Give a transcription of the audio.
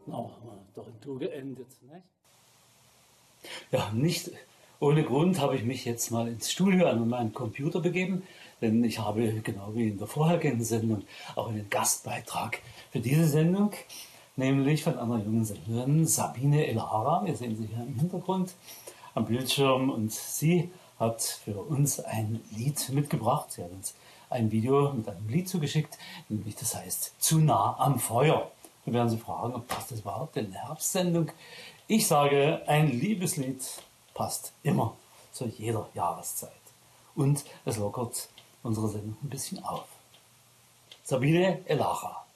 Na, doch in Tour geendet, nicht? Ja, nicht ohne Grund habe ich mich jetzt mal ins Studio an meinen Computer begeben, denn ich habe, genau wie in der vorhergehenden Sendung, auch einen Gastbeitrag für diese Sendung, nämlich von einer jungen Sängerin, Sabine Elhara. Wir sehen sie hier im Hintergrund am Bildschirm und sie hat für uns ein Lied mitgebracht. Sie hat uns ein Video mit einem Lied zugeschickt, nämlich das heißt Zu nah am Feuer. Wir werden Sie fragen, passt das überhaupt in eine Herbstsendung? Ich sage, ein Liebeslied passt immer zu jeder Jahreszeit. Und es lockert unsere Sendung ein bisschen auf. Sabine Elhara.